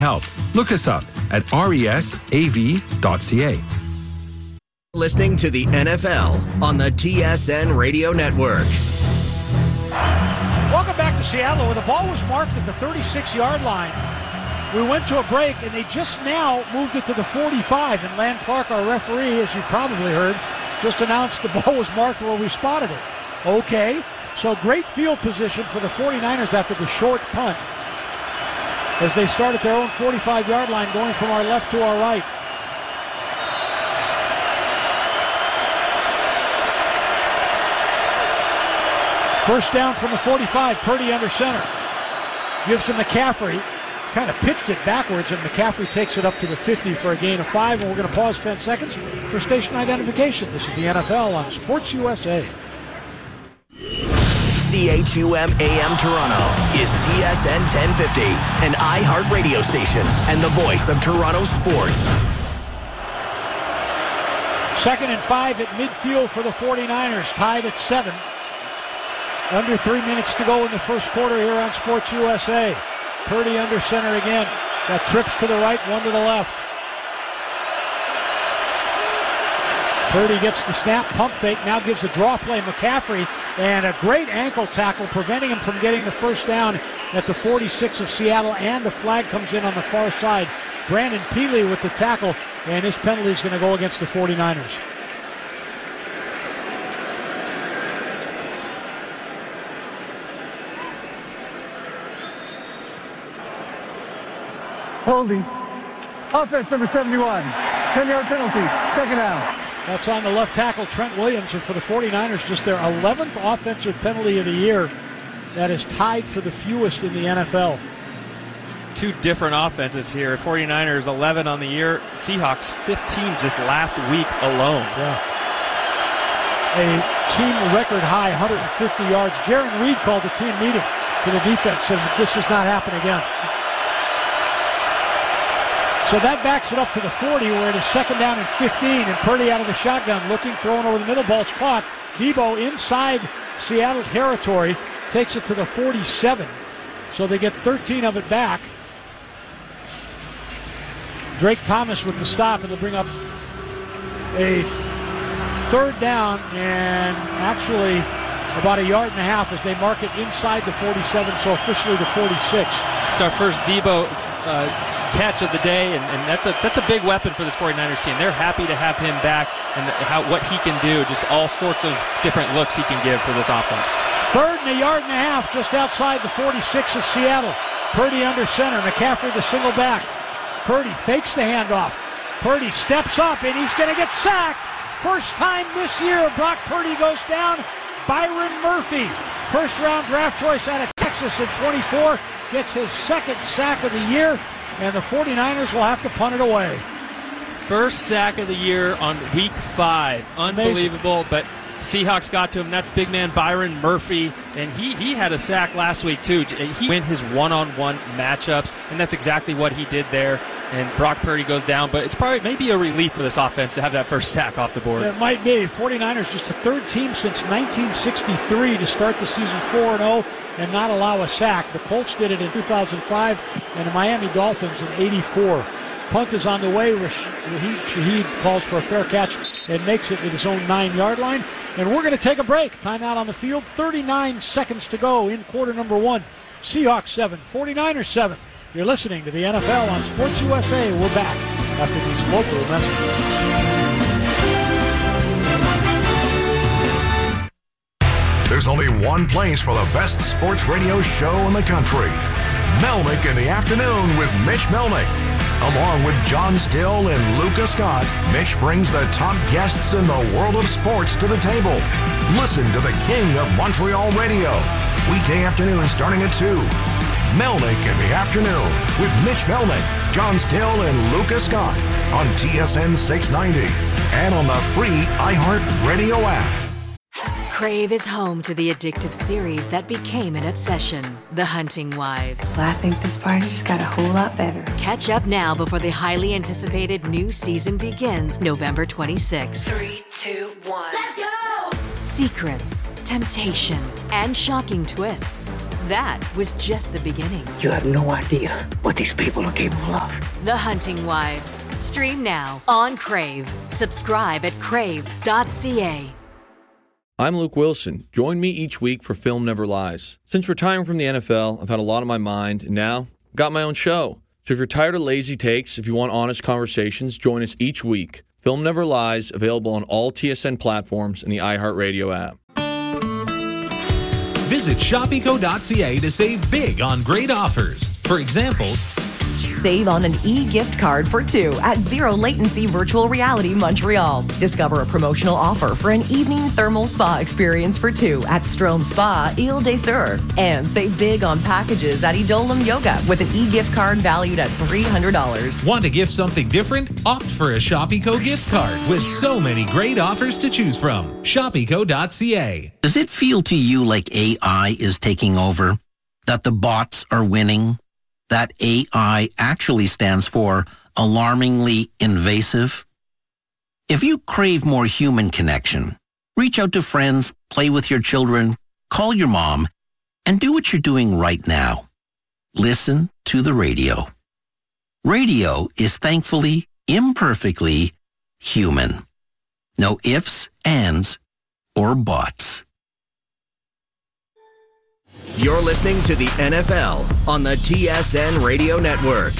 help. Look us up at resav.ca. Listening to the NFL on the TSN Radio Network. Welcome back to Seattle, where the ball was marked at the 36-yard line. We went to a break, and they just now moved it to the 45. And Lan Clark, our referee, as you probably heard, just announced the ball was marked where we spotted it. Okay, so great field position for the 49ers after the short punt, as they start at their own 45-yard line, going from our left to our right. First down from the 45, Purdy under center. Gives to McCaffrey. Kind of pitched it backwards, and McCaffrey takes it up to the 50 for a gain of 5. And we're going to pause 10 seconds for station identification. This is the NFL on Sports USA. CHUM AM Toronto is TSN 1050, an iHeart radio station and the voice of Toronto sports. 2nd and 5 at midfield for the 49ers, tied at 7. Under 3 minutes to go in the first quarter here on Sports USA. Purdy under center again. Got trips to the right, one to the left. Purdy gets the snap, pump fake, now gives a draw play. McCaffrey, and a great ankle tackle preventing him from getting the first down at the 46 of Seattle, and the flag comes in on the far side. Brandon Peely with the tackle, and his penalty is going to go against the 49ers. Holding. Offense number 71. 10-yard penalty. 2nd down. That's on the left tackle, Trent Williams, and for the 49ers, just their 11th offensive penalty of the year. That is tied for the fewest in the NFL. Two different offenses here. 49ers 11 on the year. Seahawks 15 just last week alone. Yeah. A team record high, 150 yards. Jaron Reed called the team meeting for the defense, and this does not happen again. So that backs it up to the 40, where it is 2nd down and 15, and Purdy out of the shotgun, looking, throwing over the middle, ball's caught. Debo inside Seattle territory, takes it to the 47. So they get 13 of it back. Drake Thomas with the stop. It'll bring up a 3rd down, and actually about a yard and a half as they mark it inside the 47, so officially the 46. It's our first Debo catch of the day, and that's a big weapon for this 49ers team. They're happy to have him back, and what he can do, just all sorts of different looks he can give for this offense. 3rd and a yard and a half just outside the 46 of Seattle. Purdy under center. McCaffrey the single back. Purdy fakes the handoff. Purdy steps up, and he's going to get sacked. First time this year, Brock Purdy goes down. Byron Murphy, first-round draft choice out of Texas at 24, gets his 2nd sack of the year, and the 49ers will have to punt it away. First sack of the year on week 5. Unbelievable, amazing. But Seahawks got to him. That's big man Byron Murphy, and he had a sack last week too. He win his one-on-one matchups, and that's exactly what he did there. And Brock Purdy goes down, but it's probably maybe a relief for this offense to have that first sack off the board. It might be. 49ers just the 3rd team since 1963 to start the season 4-0 and not allow a sack. The Colts did it in 2005, and the Miami Dolphins in 84. Punt is on the way. Shaheed calls for a fair catch and makes it at his own 9-yard line. And we're going to take a break. Timeout on the field. 39 seconds to go in quarter number 1. Seahawks 7, 49ers 7. You're listening to the NFL on Sports USA. We're back after these local messages. There's only one place for the best sports radio show in the country. Melnick in the Afternoon with Mitch Melnick. Along with John Still and Luca Scott, Mitch brings the top guests in the world of sports to the table. Listen to the king of Montreal radio. Weekday afternoon starting at 2. Melnick in the Afternoon with Mitch Melnick, John Still, and Luca Scott on TSN 690 and on the free iHeart Radio app. Crave is home to the addictive series that became an obsession, The Hunting Wives. Well, I think this party just got a whole lot better. Catch up now before the highly anticipated new season begins November 26th. 3, 2, 1. Let's go! Secrets, temptation, and shocking twists. that was just the beginning. You have no idea what these people are capable of. The Hunting Wives. Stream now on Crave. Subscribe at crave.ca. I'm Luke Wilson. Join me each week for Film Never Lies. Since retiring from the NFL, I've had a lot on my mind, and now I've got my own show. So if you're tired of lazy takes, if you want honest conversations, join us each week. Film Never Lies, available on all TSN platforms and the iHeartRadio app. Visit Shopico.ca to save big on great offers. For example, save on an e-gift card for 2 at Zero Latency Virtual Reality Montreal. Discover a promotional offer for an evening thermal spa experience for 2 at Strom Spa, Ile des Sœurs. And save big on packages at Edolim Yoga with an e-gift card valued at $300. Want to gift something different? Opt for a Shopico gift card with so many great offers to choose from. Shopico.ca. Does it feel to you like AI is taking over? That the bots are winning? That AI actually stands for alarmingly invasive? If you crave more human connection, reach out to friends, play with your children, call your mom, and do what you're doing right now. Listen to the radio. Radio is thankfully, imperfectly human. No ifs, ands, or buts. You're listening to the NFL on the TSN Radio Network.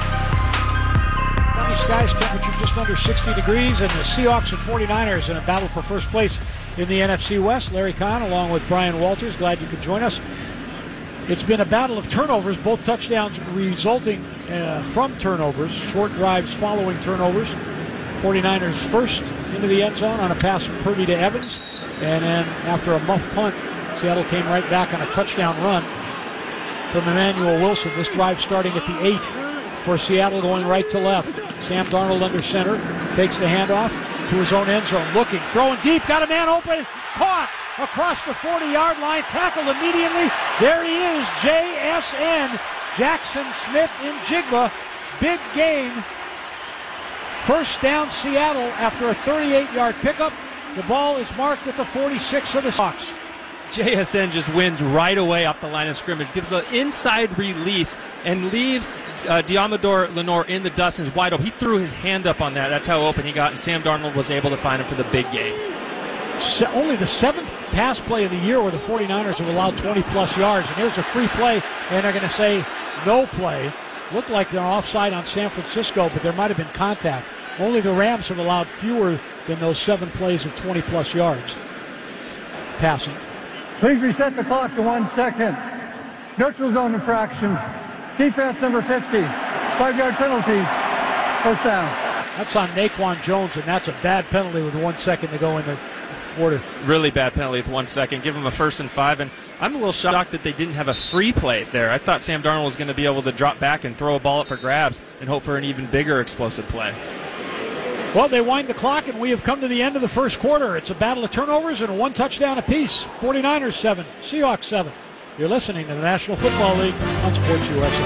Sunny skies, temperature just under 60 degrees, and the Seahawks and 49ers in a battle for first place in the NFC West. Larry Kahn along with Brian Walters. Glad you could join us. It's been a battle of turnovers, both touchdowns resulting from turnovers, short drives following turnovers. 49ers first into the end zone on a pass from Purdy to Evans, and then after a muff punt, Seattle came right back on a touchdown run from Emmanuel Wilson. This drive starting at the 8 for Seattle, going right to left. Sam Darnold under center, fakes the handoff to his own end zone, looking, throwing deep, got a man open, caught across the 40-yard line, tackled immediately. There he is, JSN, Jackson Smith-Njigba. Big game. First down Seattle after a 38-yard pickup. The ball is marked at the 46 of the Sox. JSN just wins right away off the line of scrimmage, gives an inside release, and leaves Diamador Lenore in the dust and is wide open. He threw his hand up on that. That's how open he got, and Sam Darnold was able to find him for the big game. Only the 7th pass play of the year where the 49ers have allowed 20-plus yards, and here's a free play, and they're going to say no play. Looked like they're offside on San Francisco, but there might have been contact. Only the Rams have allowed fewer than those 7 plays of 20-plus yards passing. Please reset the clock to 1 second. Neutral zone infraction. Defense number 50. 5-yard penalty. First down. That's on Naquan Jones, and that's a bad penalty with 1 second to go in the quarter. Really bad penalty with 1 second. Give him a 1st and 5, and I'm a little shocked that they didn't have a free play there. I thought Sam Darnold was going to be able to drop back and throw a ball up for grabs and hope for an even bigger explosive play. Well, they wind the clock, and we have come to the end of the first quarter. It's a battle of turnovers and a 1 touchdown apiece. 49ers 7, Seahawks 7. You're listening to the National Football League on Sports USA.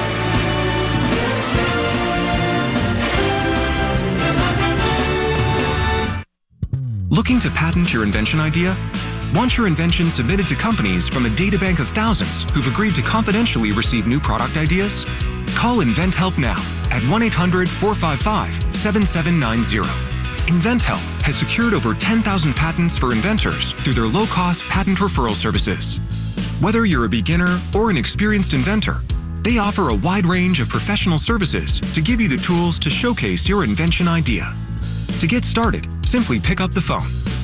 Looking to patent your invention idea? Want your invention submitted to companies from a databank of thousands who've agreed to confidentially receive new product ideas? Call InventHelp now at 1-800-455-7790. InventHelp has secured over 10,000 patents for inventors through their low-cost patent referral services. Whether you're a beginner or an experienced inventor, they offer a wide range of professional services to give you the tools to showcase your invention idea. To get started, simply pick up the phone,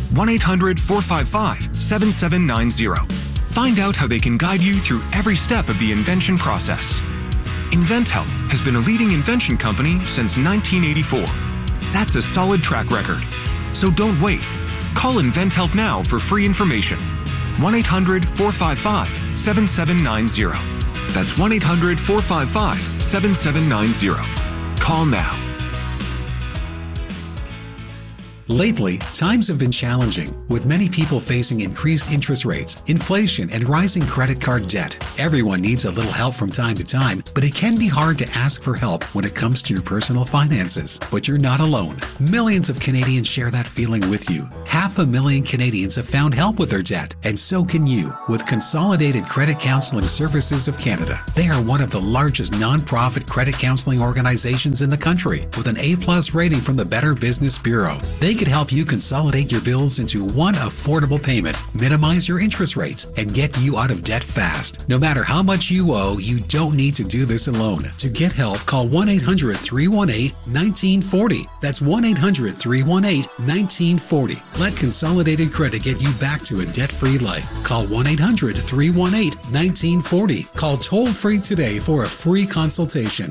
1-800-455-7790. Find out how they can guide you through every step of the invention process. InventHelp has been a leading invention company since 1984. That's a solid track record. So don't wait. Call InventHelp now for free information. 1-800-455-7790. That's 1-800-455-7790. Call now. Lately, times have been challenging, with many people facing increased interest rates, inflation, and rising credit card debt. Everyone needs a little help from time to time, But it can be hard to ask for help when it comes to your personal finances. But you're not alone. Millions of Canadians share that feeling with you. 500,000 Canadians have found help with their debt, and so can you with Consolidated Credit Counseling Services of Canada. They are one of the largest non-profit credit counseling organizations in the country with an A+ rating from the Better Business Bureau. They could help you consolidate your bills into one affordable payment, minimize your interest rates, and get you out of debt fast. No matter how much you owe, you don't need to do this alone. To get help, call 1-800-318-1940. That's 1-800-318-1940. Let Consolidated Credit get you back to a debt-free life. Call 1-800-318-1940. Call toll-free today for a free consultation.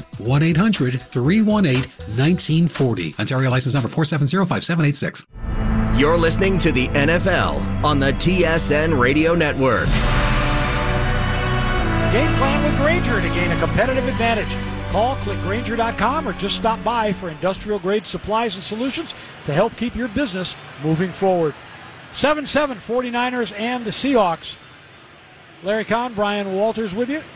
1-800-318-1940. Ontario license number 4705786. You're listening to the NFL on the TSN Radio Network. Game plan with Grainger to gain a competitive advantage. Call, click Grainger.com, or just stop by for industrial-grade supplies and solutions to help keep your business moving forward. 7-7 49ers and the Seahawks. Larry Kahn, Brian Walters with you.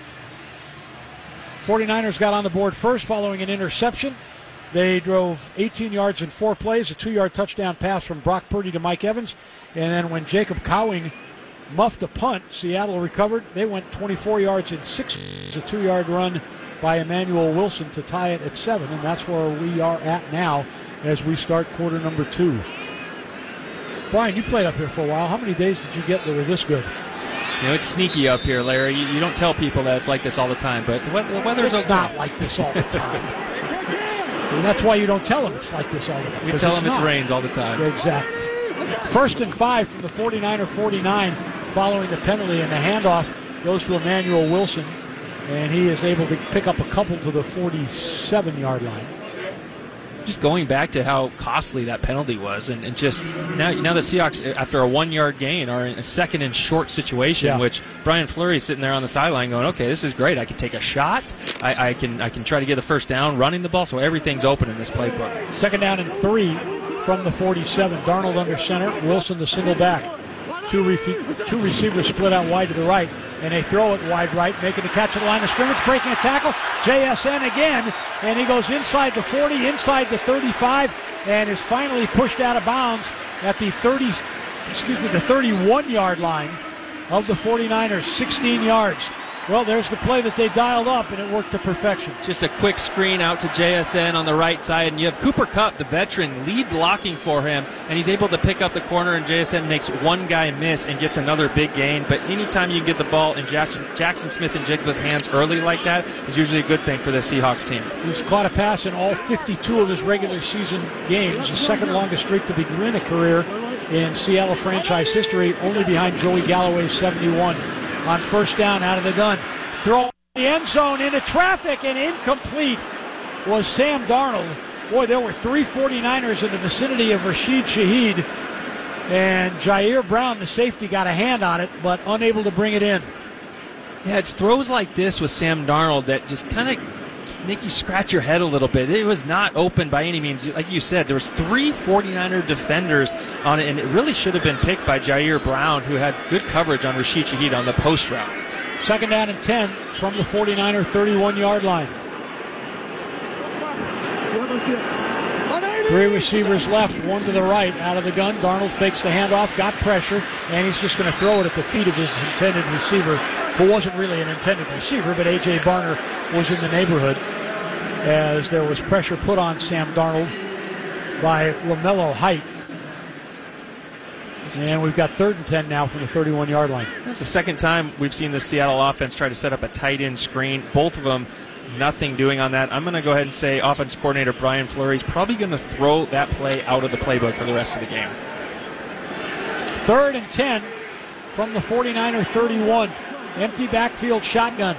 49ers got on the board first following an interception. They drove 18 yards in 4 plays, a 2-yard touchdown pass from Brock Purdy to Mike Evans. And then when Jacob Cowing muffed a punt, Seattle recovered. They went 24 yards in 6, a 2-yard run by Emmanuel Wilson to tie it at 7. And that's where we are at now as we start quarter number 2. Brian, you played up here for a while. How many days did you get that were this good? You know, it's sneaky up here, Larry. You don't tell people that it's like this all the time, but the weather's okay. It's not like this all the time. And that's why you don't tell them it's like this all the time. We tell them it rains all the time. Exactly. 1st and 5 from the 49er 49 following the penalty, and the handoff goes to Emmanuel Wilson, and he is able to pick up a couple to the 47-yard line. Just going back to how costly that penalty was, and just now the Seahawks, after a 1-yard gain, are in a second and short situation, which Brian Fleury is sitting there on the sideline going, okay, this is great. I can take a shot. I can try to get a first down running the ball, so everything's open in this playbook. 2nd down and 3 from the 47. Darnold under center, Wilson the single back. Two receivers split out wide to the right, and they throw it wide right, making the catch at the line of scrimmage, breaking a tackle. JSN again, and he goes inside the 40, inside the 35, and is finally pushed out of bounds at the 31-yard line of the 49ers, 16 yards. Well, there's the play that they dialed up, and it worked to perfection. Just a quick screen out to JSN on the right side, and you have Cooper Kupp, the veteran, lead blocking for him, and he's able to pick up the corner, and JSN makes one guy miss and gets another big gain. But anytime you get the ball in Jackson Smith and Jigba's hands early like that is usually a good thing for the Seahawks team. He's caught a pass in all 52 of his regular season games, the second longest streak to begin a career in Seattle franchise history, only behind Joey Galloway's 71. On 1st down, out of the gun. Throw in the end zone into traffic, and incomplete was Sam Darnold. Boy, there were 3 49ers in the vicinity of Rashid Shaheed, and Jair Brown, the safety, got a hand on it, but unable to bring it in. Yeah, it's throws like this with Sam Darnold that just kind of make you scratch your head a little bit. It was not open by any means. Like you said, there was 3 49er defenders on it, and it really should have been picked by Jair Brown, who had good coverage on Rashid Shaheed on the post route. 2nd down and 10 from the 49er 31-yard line. 3 receivers left, 1 to the right, out of the gun. Darnold fakes the handoff, got pressure, and he's just going to throw it at the feet of his intended receiver, who wasn't really an intended receiver, but A.J. Barner was in the neighborhood, as there was pressure put on Sam Darnold by LaMelo Height. And we've got 3rd and 10 now from the 31-yard line. That's the second time we've seen the Seattle offense try to set up a tight end screen. Both of them, nothing doing on that. I'm going to go ahead and say offense coordinator Brian Fleury is probably going to throw that play out of the playbook for the rest of the game. 3rd and 10 from the 49er 31. Empty backfield shotgun.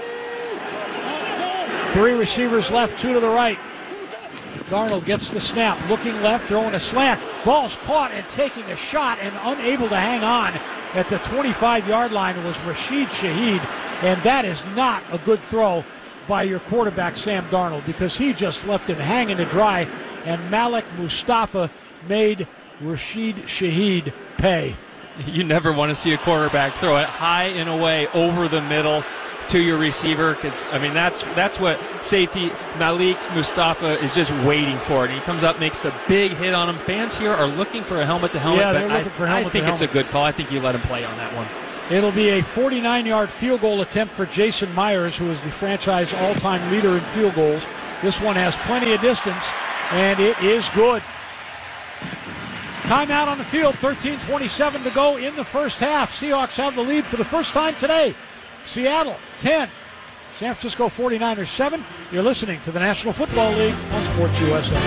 3 receivers left, 2 to the right. Darnold gets the snap, looking left, throwing a slant. Ball's caught and taking a shot, and unable to hang on at the 25-yard line was Rashid Shaheed, and that is not a good throw by your quarterback, Sam Darnold, because he just left him hanging to dry, and Malik Mustafa made Rashid Shaheed pay. You never want to see a quarterback throw it high and away over the middle. to your receiver, because that's what safety Malik Mustafa is just waiting for. And he comes up, makes the big hit on him. Fans here are looking for a helmet-to-helmet, yeah, but looking for helmet I think it's a good call. I think you let him play on that one. It'll be a 49-yard field goal attempt for Jason Myers, who is the franchise all-time leader in field goals. This one has plenty of distance, and it is good. Timeout on the field, 13:27 to go in the first half. Seahawks have the lead for the first time today. Seattle, 10. San Francisco 49ers, 7. You're listening to the National Football League on Sports USA.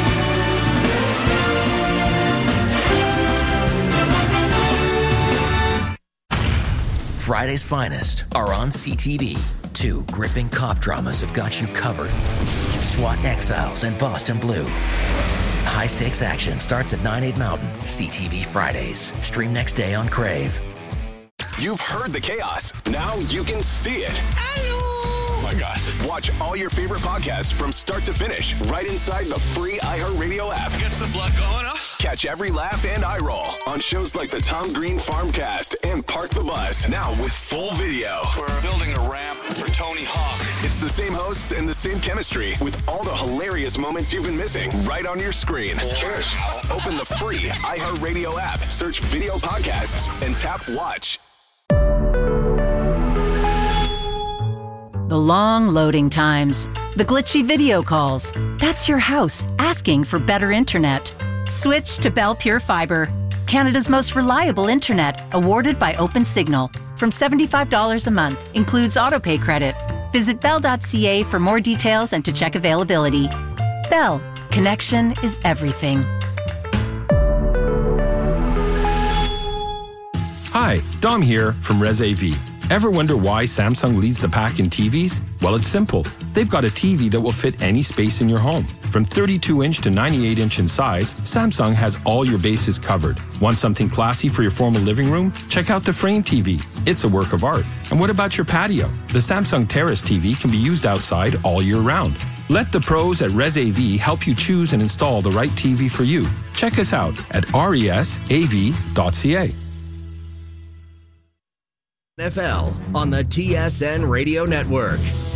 Friday's finest are on CTV. 2 gripping cop dramas have got you covered. SWAT Exiles and Boston Blue. High-stakes action starts at 9/8 Mountain. CTV Fridays. Stream next day on Crave. You've heard the chaos. Now you can see it. Oh my God. Watch all your favorite podcasts from start to finish right inside the free iHeartRadio app. Gets the blood going, huh? Catch every laugh and eye roll on shows like the Tom Green Farmcast and Park the Bus. Now with full video. We're building a ramp for Tony Hawk. It's the same hosts and the same chemistry with all the hilarious moments you've been missing right on your screen. Cheers. Open the free iHeartRadio app, search video podcasts, and tap watch. The long loading times, the glitchy video calls. That's your house asking for better internet. Switch to Bell Pure Fiber, Canada's most reliable internet, awarded by OpenSignal. From $75 a month, includes autopay credit. Visit bell.ca for more details and to check availability. Bell, connection is everything. Hi, Dom here from Res AV. Ever wonder why Samsung leads the pack in TVs? Well, it's simple. They've got a TV that will fit any space in your home. From 32-inch to 98-inch in size, Samsung has all your bases covered. Want something classy for your formal living room? Check out the Frame TV. It's a work of art. And what about your patio? The Samsung Terrace TV can be used outside all year round. Let the pros at Res AV help you choose and install the right TV for you. Check us out at resav.ca. NFL on the TSN Radio Network.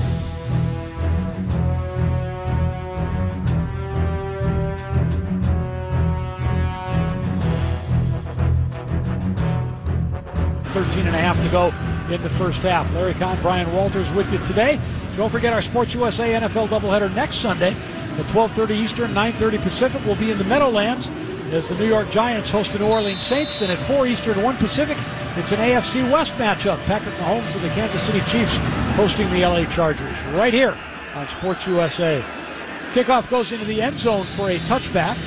Thirteen and a half to go in the first half. Larry Kahn, Brian Walters with you today. Don't forget our Sports USA NFL doubleheader next Sunday at 12:30 Eastern, 9:30 Pacific. We'll be in the Meadowlands as the New York Giants host the New Orleans Saints. Then at 4 Eastern, 1 Pacific, it's an AFC West matchup. Patrick Mahomes and the Kansas City Chiefs hosting the LA Chargers right here on Sports USA. Kickoff goes into the end zone for a touchback.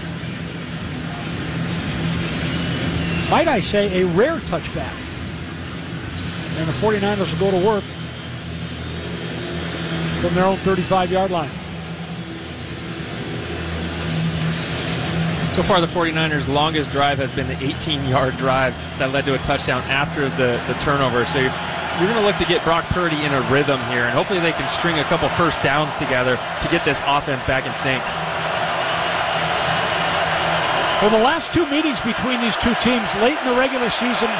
Might I say a rare touchback. And the 49ers will go to work from their own 35-yard line. So far, the 49ers' longest drive has been the 18-yard drive that led to a touchdown after the turnover. So you're going to look to get Brock Purdy in a rhythm here, and hopefully they can string a couple first downs together to get this offense back in sync. Well, the last 2 meetings between these two teams late in the regular season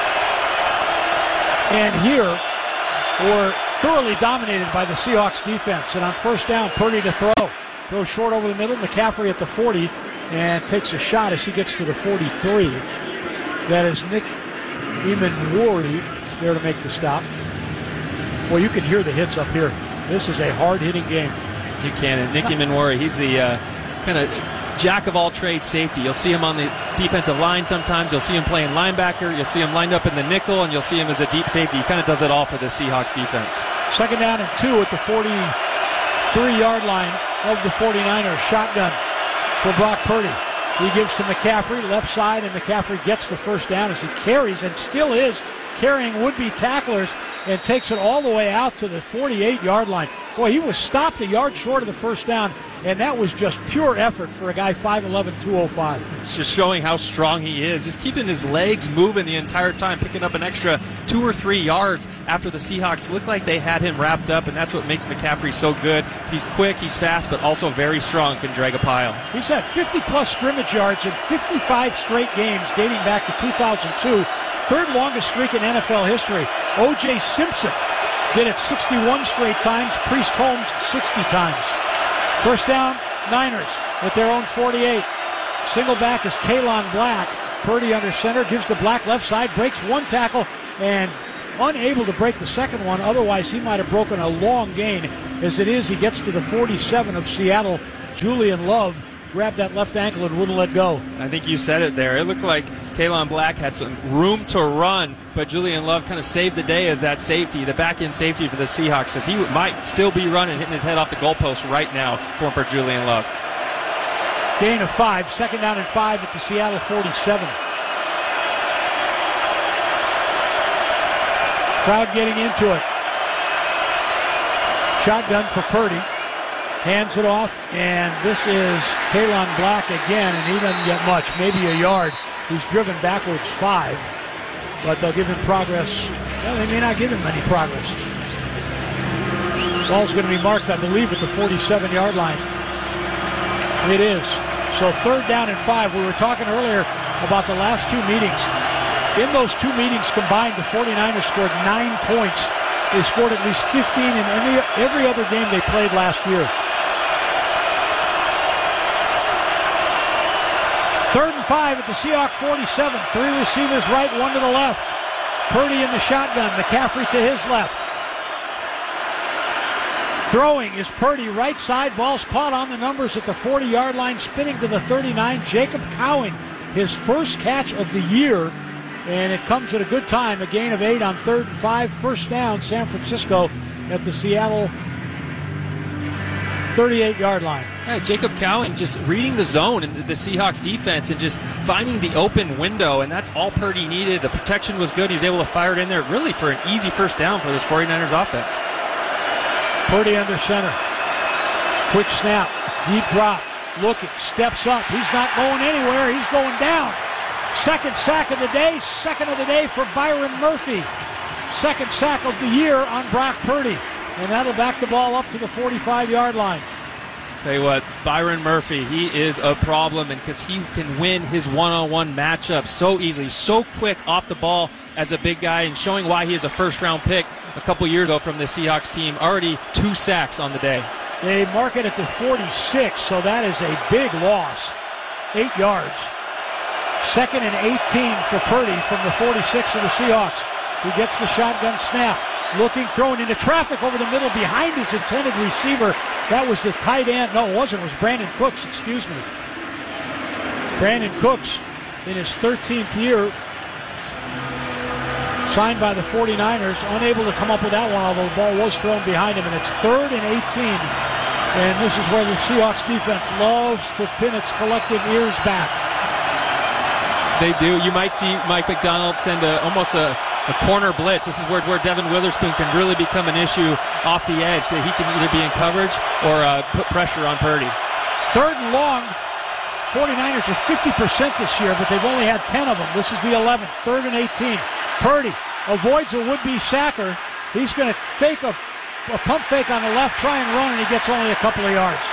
and here were thoroughly dominated by the Seahawks defense. And on first down, Purdy to throw. Goes short over the middle. McCaffrey at the 40 and takes a shot as he gets to the 43. That is Nick Emanwori there to make the stop. Well, you can hear the hits up here. This is a hard-hitting game. You can. And Nick Emanwori, he's the kind of jack-of-all-trades safety. You'll see him on the defensive line sometimes. You'll see him playing linebacker. You'll see him lined up in the nickel, and you'll see him as a deep safety. He kind of does it all for the Seahawks defense. Second down and 2 at the 43-yard line of the 49ers. Shotgun for Brock Purdy. He gives to McCaffrey, left side, and McCaffrey gets the first down as he carries, and still is carrying would-be tacklers, and takes it all the way out to the 48-yard line. Boy, he was stopped a yard short of the first down, and that was just pure effort for a guy 5'11", 205. It's just showing how strong he is. Just keeping his legs moving the entire time, picking up an extra 2 or 3 yards after the Seahawks looked like they had him wrapped up, and that's what makes McCaffrey so good. He's quick, he's fast, but also very strong, can drag a pile. He's had 50-plus scrimmage yards in 55 straight games dating back to 2002. Third longest streak in NFL history. O.J. Simpson Did it 61 straight times. Priest Holmes 60 times. First down, Niners at their own 48. Single back is Kalon Black. Purdy under center, gives to Black left side, breaks one tackle, and unable to break the second one. Otherwise, he might have broken a long gain. As it is, he gets to the 47 of Seattle. Julian Love grabbed that left ankle and wouldn't let go. I think you said it there. It looked like Kalon Black had some room to run, but Julian Love kind of saved the day as that safety, the back-end safety for the Seahawks, as he might still be running, hitting his head off the goalpost right now for Julian Love. Gain of 5, second down and 5 at the Seattle 47. Crowd getting into it. Shotgun for Purdy. Hands it off, and this is Kalon Black again, and he doesn't get much, maybe a yard. He's driven backwards 5, but they'll give him progress. Well, they may not give him any progress. Ball's going to be marked, I believe, at the 47-yard line. It is. So third down and 5. We were talking earlier about the last 2 meetings. In those 2 meetings combined, the 49ers scored 9 points. They scored at least 15 in every other game they played last year. Third and 5 at the Seahawks 47. 3 receivers right, 1 to the left. Purdy in the shotgun. McCaffrey to his left. Throwing is Purdy right side. Ball's caught on the numbers at the 40-yard line, spinning to the 39. Jacob Cowing, his first catch of the year, and it comes at a good time. A gain of 8 on third and 5. First down, San Francisco at the Seattle 38-yard line. Yeah, Jacob Cowing just reading the zone in the Seahawks defense and just finding the open window, and that's all Purdy needed. The protection was good. He was able to fire it in there really for an easy first down for this 49ers offense. Purdy under center. Quick snap. Deep drop. Looking. Steps up. He's not going anywhere. He's going down. Second sack of the day. Second of the day for Byron Murphy. Second sack of the year on Brock Purdy. And that'll back the ball up to the 45-yard line. Tell you what, Byron Murphy, he is a problem, and because he can win his one-on-one matchup so easily, so quick off the ball as a big guy, and showing why he is a first-round pick a couple years ago from the Seahawks team. Already 2 sacks on the day. They mark it at the 46, so that is a big loss. 8 yards. Second and 18 for Purdy from the 46 of the Seahawks. He gets the shotgun snap. Looking, throwing into traffic over the middle behind his intended receiver. That was the tight end. No, it wasn't. It was Brandon Cooks, excuse me. Brandon Cooks in his 13th year, signed by the 49ers, unable to come up with that one, although the ball was thrown behind him. And it's 3rd and 18. And this is where the Seahawks defense loves to pin its collective ears back. They do. You might see Mike McDonald send almost a corner blitz. This is where Devin Witherspoon can really become an issue off the edge. He can either be in coverage or put pressure on Purdy. Third and long. 49ers are 50% this year, but they've only had 10 of them. This is the 11th. 3rd and 18. Purdy avoids a would-be sacker. He's going to fake a pump fake on the left, try and run, and he gets only a couple of yards.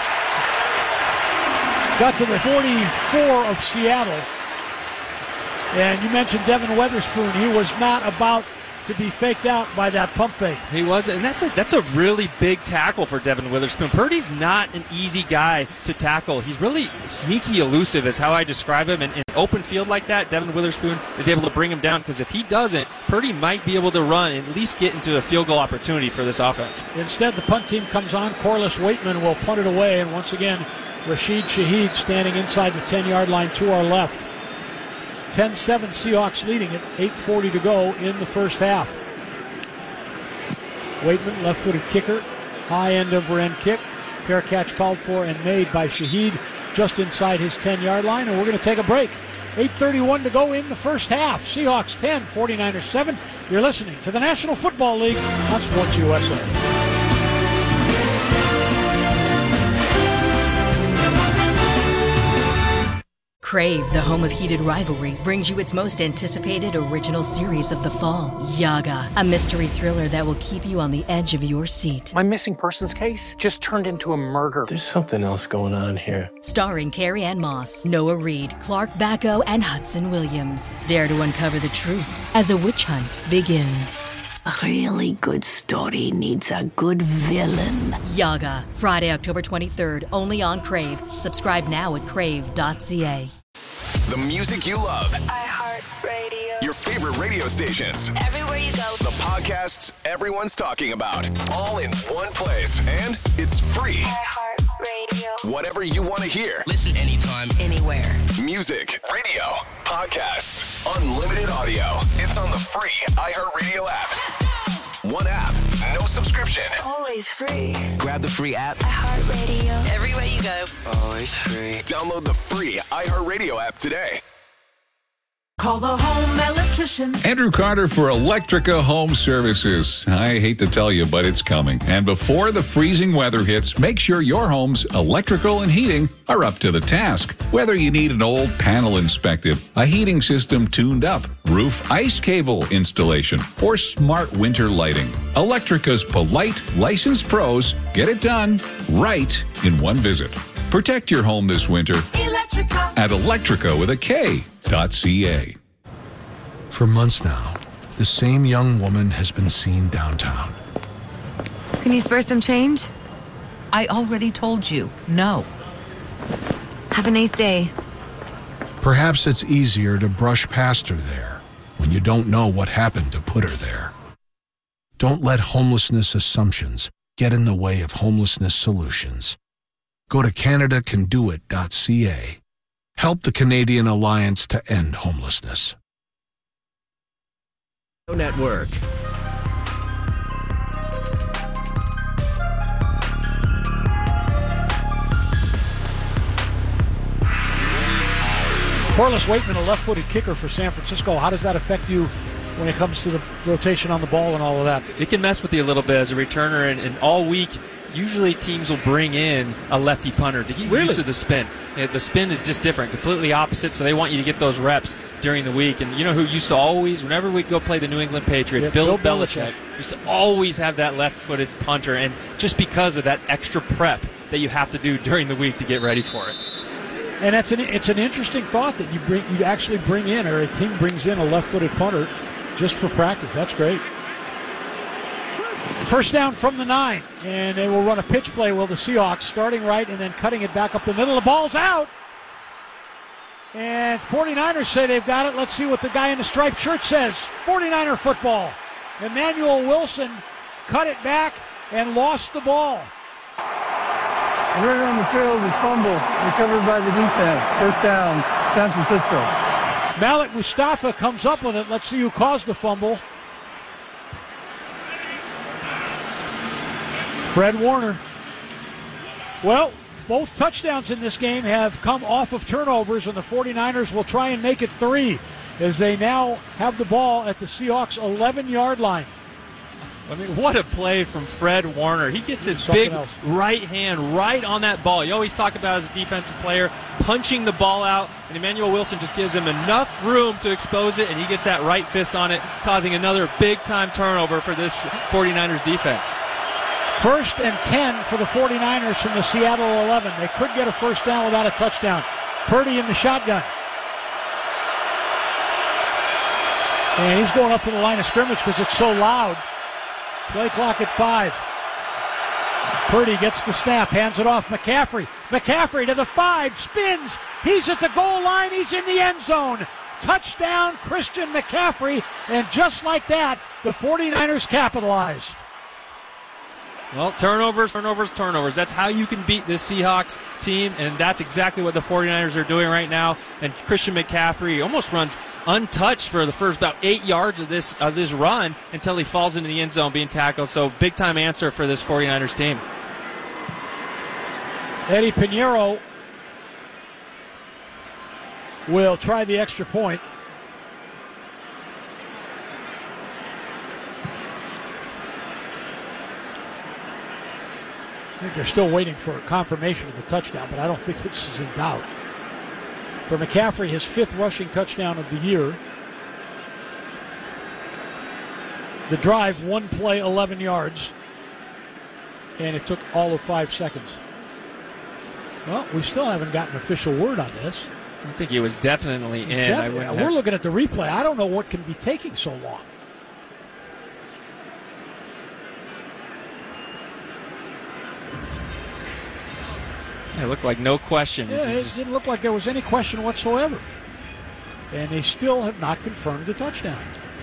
Got to the 44 of Seattle. And you mentioned Devin Witherspoon. He was not about to be faked out by that pump fake. He wasn't, and that's a really big tackle for Devin Witherspoon. Purdy's not an easy guy to tackle. He's really sneaky elusive is how I describe him. And in an open field like that, Devin Witherspoon is able to bring him down, because if he doesn't, Purdy might be able to run and at least get into a field goal opportunity for this offense. Instead, the punt team comes on. Corliss Waitman will punt it away, and once again, Rashid Shaheed standing inside the 10-yard line to our left. 10-7 Seahawks leading it, 8:40 to go in the first half. Waitman, left-footed kicker, high end over end kick. Fair catch called for and made by Shaheed just inside his 10-yard line, and we're going to take a break. 8:31 to go in the first half. Seahawks 10, 49ers 7. You're listening to the National Football League on Sports USA. Crave, the home of heated rivalry, brings you its most anticipated original series of the fall, Yaga, a mystery thriller that will keep you on the edge of your seat. My missing persons case just turned into a murder. There's something else going on here. Starring Carrie Ann Moss, Noah Reid, Clark Bacco, and Hudson Williams. Dare to uncover the truth as a witch hunt begins. A really good story needs a good villain. Yaga, Friday, October 23rd, only on Crave. Subscribe now at crave.ca. The music you love. iHeartRadio. Your favorite radio stations. Everywhere you go. The podcasts everyone's talking about. All in one place. And it's free. iHeartRadio. Whatever you want to hear. Listen anytime, anywhere. Music, radio, podcasts, unlimited audio. It's on the free iHeartRadio app. One app, no subscription. Always free. Grab the free app. iHeartRadio. Everywhere you go. Always free. Download the free iHeartRadio app today. Call the home electrician. Andrew Carter for Electrica Home Services. I hate to tell you, but it's coming. And before the freezing weather hits, make sure your home's electrical and heating are up to the task. Whether you need an old panel inspected, a heating system tuned up, roof ice cable installation, or smart winter lighting, Electrica's polite, licensed pros get it done right in one visit. Protect your home this winter Electrica. at electrica.ca. For months now, the same young woman has been seen downtown. Can you spare some change? I already told you, no. Have a nice day. Perhaps it's easier to brush past her there when you don't know what happened to put her there. Don't let homelessness assumptions get in the way of homelessness solutions. Go to CanadaCanDoIt.ca. Help the Canadian Alliance to End Homelessness. Network. Corliss Waitman, a left-footed kicker for San Francisco. How does that affect you when it comes to the rotation on the ball and all of that? It can mess with you a little bit as a returner, and all week, usually teams will bring in a lefty punter to get used to the spin. The spin is just different, completely opposite, so they want you to get those reps during the week. And you know who used to always, whenever we go play the New England Patriots, Bill Belichick used to always have that left-footed punter, and just because of that extra prep that you have to do during the week to get ready for it. And it's an interesting thought that you actually bring in, or a team brings in a left-footed punter just for practice. That's great. First down from the 9, and they will run a pitch play, the Seahawks, starting right and then cutting it back up the middle. The ball's out, and 49ers say they've got it. Let's see what the guy in the striped shirt says. 49er football. Emmanuel Wilson cut it back and lost the ball. Right on the field is fumble, recovered by the defense. First down, San Francisco. Malik Mustafa comes up with it. Let's see who caused the fumble. Fred Warner. Well, both touchdowns in this game have come off of turnovers, and the 49ers will try and make it 3 as they now have the ball at the Seahawks' 11-yard line. I mean, what a play from Fred Warner. He gets his big right hand right on that ball. You always talk about as a defensive player punching the ball out, and Emmanuel Wilson just gives him enough room to expose it, and he gets that right fist on it, causing another big-time turnover for this 49ers defense. 1st and 10 for the 49ers from the Seattle 11. They could get a first down without a touchdown. Purdy in the shotgun. And he's going up to the line of scrimmage because it's so loud. Play clock at 5. Purdy gets the snap, hands it off. McCaffrey to the 5, spins. He's at the goal line. He's in the end zone. Touchdown, Christian McCaffrey. And just like that, the 49ers capitalize. Well, turnovers. That's how you can beat this Seahawks team, and that's exactly what the 49ers are doing right now. And Christian McCaffrey almost runs untouched for the first about 8 yards of this run until he falls into the end zone being tackled. So big-time answer for this 49ers team. Eddie Pinheiro will try the extra point. I think they're still waiting for confirmation of the touchdown, but I don't think this is in doubt. For McCaffrey, his 5th rushing touchdown of the year. The drive, 1 play, 11 yards. And it took all of 5 seconds. Well, we still haven't gotten official word on this. I think he was definitely in. We're looking at the replay. I don't know what can be taking so long. It looked like no question. Yeah, it didn't look like there was any question whatsoever. And they still have not confirmed the touchdown.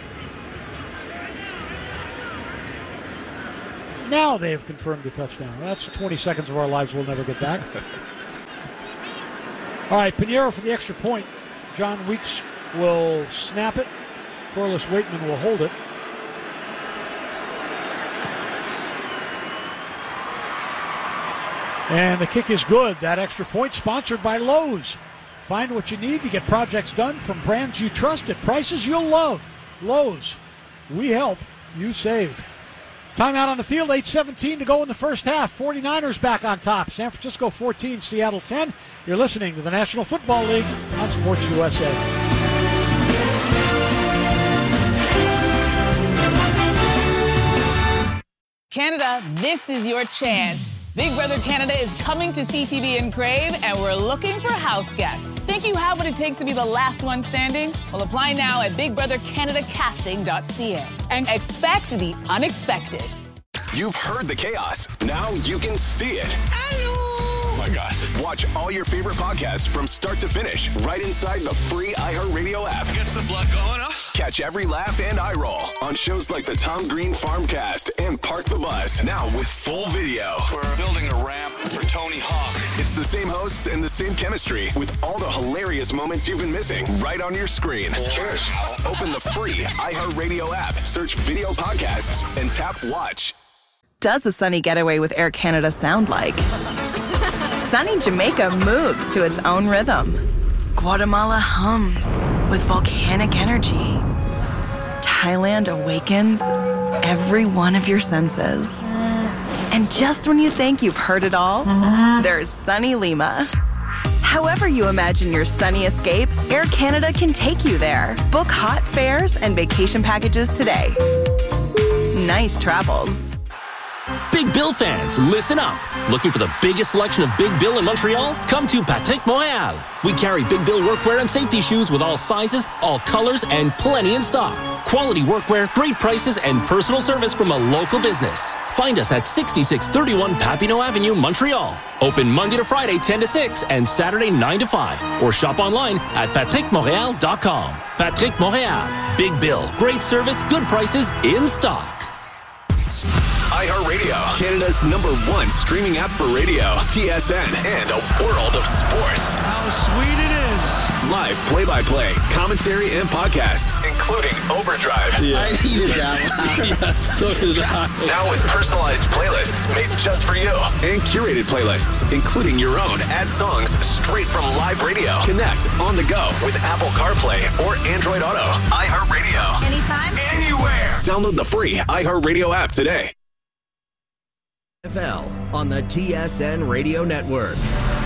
Now they have confirmed the touchdown. That's 20 seconds of our lives we'll never get back. All right, Pinheiro for the extra point. John Weeks will snap it. Corliss Waitman will hold it. And the kick is good. That extra point sponsored by Lowe's. Find what you need to get projects done from brands you trust at prices you'll love. Lowe's. We help. You save. Timeout on the field. 8:17 to go in the first half. 49ers back on top. San Francisco 14, Seattle 10. You're listening to the National Football League on Sports USA. Canada, this is your chance. Big Brother Canada is coming to CTV and Crave, and we're looking for house guests. Think you have what it takes to be the last one standing? Well, apply now at BigBrotherCanadaCasting.ca and expect the unexpected. You've heard the chaos. Now you can see it. Oh my God. Watch all your favorite podcasts from start to finish right inside the free iHeartRadio app. Gets the blood going, huh? Catch every laugh and eye roll on shows like the Tom Green Farmcast and Park the Bus, now with full video. We're building a ramp for Tony Hawk. It's the same hosts and the same chemistry with all the hilarious moments you've been missing right on your screen. Cheers. Open the free iHeartRadio app, search video podcasts, and tap watch. Does a sunny getaway with Air Canada sound like? Sunny Jamaica moves to its own rhythm. Guatemala hums with volcanic energy. Thailand awakens every one of your senses. And just when you think you've heard it all, there's sunny Lima. However you imagine your sunny escape, Air Canada can take you there. Book hot fares and vacation packages today. Nice travels. Big Bill fans, listen up. Looking for the biggest selection of Big Bill in Montreal? Come to Patrick Montréal. We carry Big Bill workwear and safety shoes with all sizes, all colors, and plenty in stock. Quality workwear, great prices, and personal service from a local business. Find us at 6631 Papineau Avenue, Montreal. Open Monday to Friday 10 to 6 and Saturday 9 to 5. Or shop online at patrickmontreal.com. Patrick Montréal. Big Bill. Great service, good prices, in stock. iHeartRadio, Canada's #1 streaming app for radio, TSN, and a world of sports. How sweet it is. Live play-by-play, commentary, and podcasts, including Overdrive. Yeah. I needed that one. Yeah, so did I. Now with personalized playlists made just for you. And curated playlists, including your own. Add songs straight from live radio. Connect on the go with Apple CarPlay or Android Auto. iHeartRadio. Anytime, anywhere. Download the free iHeartRadio app today. NFL on the TSN Radio Network.